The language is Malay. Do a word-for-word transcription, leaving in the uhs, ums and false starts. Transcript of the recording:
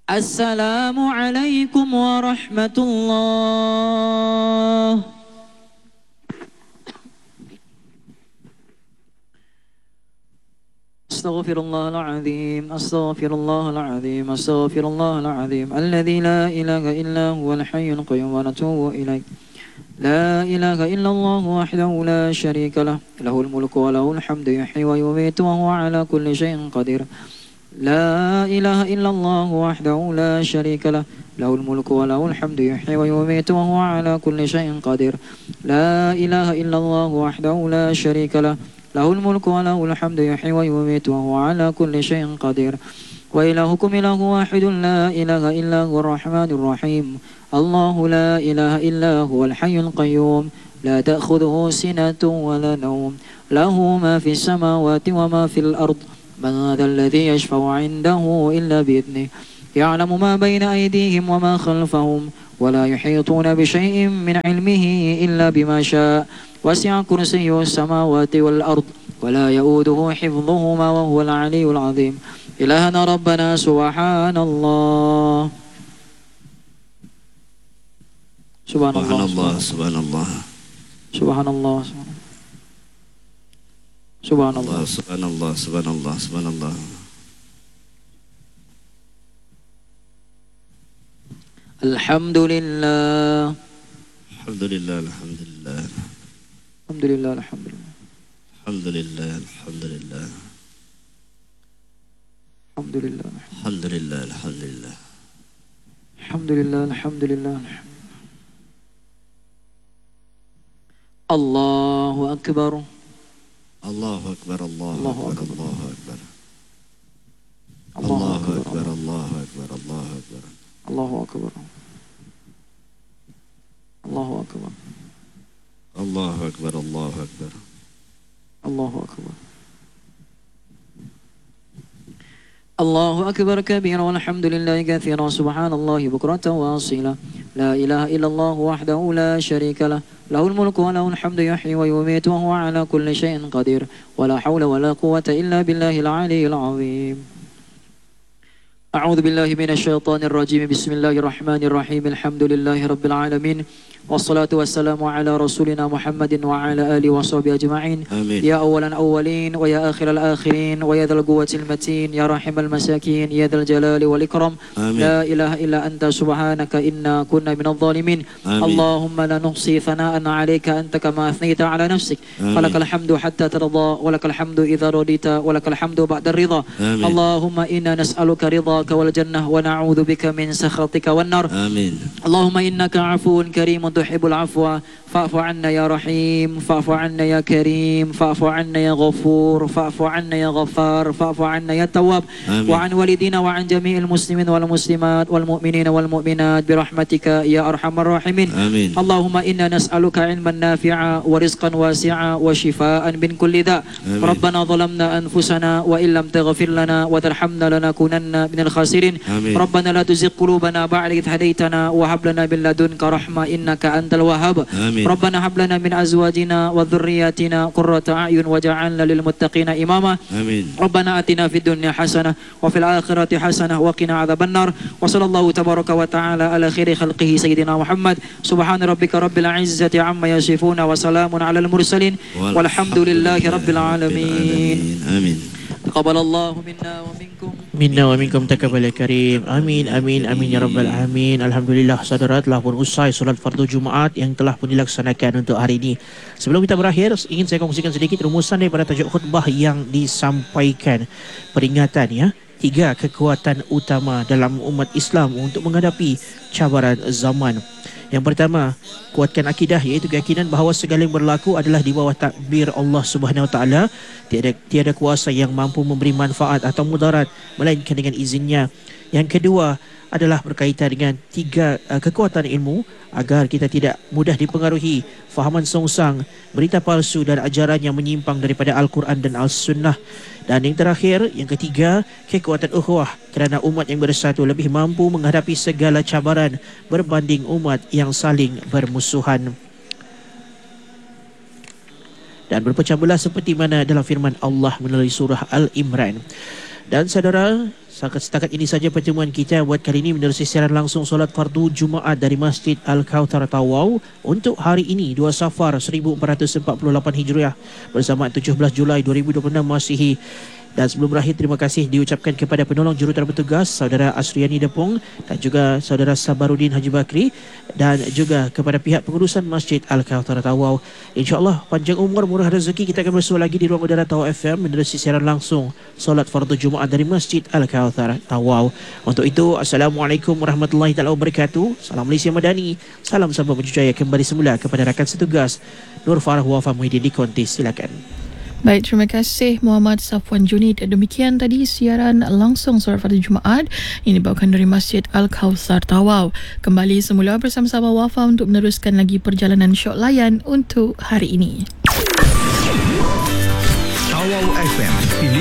Assalamualaikum warahmatullahi. Astaghfirullahaladzim, astaghfirullahaladzim, astaghfirullahaladzim. Alladzi la ilaha illa huwal hayyul qayyum wa natubu ilaih. La ilaha illallah wahdahu la syarika lah. Lahul mulku wa lahul hamdu yuhyi wa yumiitu wa huwa ala kulli syai'in qadir. La ilaha illallah wahdahu la syarika lah. Lahul mulku wa lahul hamdu yuhyi wa yumiitu wa huwa ala kulli syai'in qadir. La ilaha illallah wahdahu la syarika lah. Lahul mulku wa lahul hamdu yuhyi wa yumiitu wa huwa ala kulli syai'in qadir. Wa ilahukum ilahu wahidun la ilaha illa huwar rahmanir rahim. Allahu la ilaha illa huwal hayyul qayyum. La ta'khudhuhu sinatun wa la nawm. Lahu ma fis samawati wa ma fil ard. Man dhal ladzi yashfa'u 'indahu illa bi'idhnihi. Ya'lamu ma bayna aydihim wa ma khalfahum. Wa la yuhituna bi syai'in min 'ilmihi illa bima syaa'. Wasi'a kursiyyuhu as-samawati wal ard. Wa la ya'uduhu hifdhuhuma wa huwal 'aliyyul 'azim. Ilahana rabbana subhanallah. Subhanallah, subhanallah, subhanallah, subhanallah, subhanallah, subhanallah, subhanallah. Alhamdulillah, alhamdulillah, alhamdulillah, alhamdulillah, alhamdulillah, alhamdulillah, alhamdulillah, alhamdulillah, alhamdulillah, alhamdulillah, alhamdulillah, alhamdulillah. Allahu akbar. Allahu akbar, Allahu Allahu akbar, akbar. Allahu akbar, Allahu akbar, Allahu akbar, Allahu akbar. Allahu akbar. Allahu akbar, Allahu akbar. Allahu akbar. Allahu akbar kabira walhamdulillahi katsira subhanallahi bukratan wa asila. La ilaha illallah wahdahu la syarika lah. Lahul mulku wa lahul hamdu yuhyi wa yumiitu wa huwa ala kulli syai'in qadir. Wa la hawla wa la quwwata illa billahil aliyyil azim. A'udzu billahi minasy syaithanir rajim. Bismillahirrahmanirrahim. Alhamdulillahi rabbil alamin. Wassalatu wassalamu ala rasulina Muhammadin wa ala alihi wa sahbihi ajma'in. Amin. Ya awalan awwalin wa ya akhiral akhirin wa ya dzal quwwatil matin ya rahimal masakin ya dzal jalali wal ikram. Amin. La ilaha illa anta subhanaka inna kunna minadh dhalimin. Allahumma la nuhsi thana'an 'alaika anta kama athnayta 'ala nafsik. Falakal hamdu hatta tarda wa lakal hamdu idza radita wa lakal hamdu ba'da ridha. Allahumma inna nas'aluka ridhaka wal jannah wa na'udzu bika min sakhatika wan nar. Amin. Allahumma innaka 'afuwun karimun tuhibbul 'afwa fa'fu 'anna ya rahim fa'fu 'anna ya karim fa'fu 'anna ya ghafur fa'fu 'anna ya ghaffar fa'fu 'anna ya tawwab wa 'an walidina wa 'an jami'il muslimin wal muslimat wal mu'minina wal mu'minat bi rahmatika ya arhamar rahimin. Amin. Allahumma inna nas'aluka 'ilman nafi'a wa rizqan wasi'a wa shifaa'an min kulli dha'. Rabbana zalamna anfusana wa illam taghfir lana wa tarhamna lanakunanna minal khasirin. Rabbana la tuzigh qulubana ba'da idh hadaytana wa hab lana min ladunka rahmah innaka antal wahhab. Rabbana hab lana min azwajina wa dhurriyyatina qurrata a'yun waj'alna lil muttaqina imama. Amin. Rabbana atina fid dunya hasanah wa fil akhirati hasanah wa qina adzaban nar. Wa sallallahu tabaraka wa ta'ala ala khairi khalqihi sayyidina Muhammad. Subhana rabbika rabbil izzati amma yasifuna wa salamun alal mursalin walhamdulillahi rabbil alamin. Amin. Taqabbalallahu minna wa minkum. Minna wa minkum taqabbal karim. Amin amin amin ya rabbal alamin. Alhamdulillah saudara telah pun usai solat fardu Jumaat yang telah pun dilaksanakan untuk hari ini. Sebelum kita berakhir, ingin saya kongsikan sedikit rumusan daripada tajuk khutbah yang disampaikan. Peringatan ya, tiga kekuatan utama dalam umat Islam untuk menghadapi cabaran zaman. Yang pertama, kuatkan akidah, iaitu keyakinan bahawa segala yang berlaku adalah di bawah takdir Allah Subhanahu Wa Taala. Tiada tiada kuasa yang mampu memberi manfaat atau mudarat melainkan dengan izinnya. Yang kedua adalah berkaitan dengan tiga uh, kekuatan ilmu agar kita tidak mudah dipengaruhi fahaman songsang, berita palsu dan ajaran yang menyimpang daripada Al-Quran dan Al-Sunnah. Dan yang terakhir, yang ketiga, kekuatan ukhuwah, kerana umat yang bersatu lebih mampu menghadapi segala cabaran berbanding umat yang saling bermusuhan. Dan berpecah belah seperti mana dalam firman Allah melalui surah Al-Imran. Dan saudara, Setakat ini saja pertemuan kita buat kali ini menerusi siaran langsung solat fardu Jumaat dari Masjid Al-Kauthar Tawau untuk hari ini dua Safar seribu empat ratus empat puluh lapan Hijriah bersama tujuh belas Julai dua ribu dua puluh enam Masihi. Dan sebelum berakhir, terima kasih diucapkan kepada penolong jurutera bertugas Saudara Asriani Depong dan juga Saudara Sabarudin Haji Bakri dan juga kepada pihak pengurusan Masjid Al-Kauthar Tawau. InsyaAllah panjang umur, murah rezeki. Kita akan bersua lagi di ruang udara Tawau F M menerusi siaran langsung solat fardu Jumaat dari Masjid Al-Kauthar Tawau. Untuk itu, Assalamualaikum warahmatullahi taala wabarakatuh. Salam Malaysia Madani. Salam sahabat berjaya kembali semula kepada rakan setugas Nur Farah Wafa Muhyiddin di Konti. Silakan. Baik, terima kasih Muhammad Safwan Junid. Demikian tadi siaran langsung solat fardu Jumaat yang dibawakan dari Masjid Al-Kauthar Tawau. Kembali semula bersama-sama Wafa untuk meneruskan lagi perjalanan syok layan untuk hari ini. Tawau F M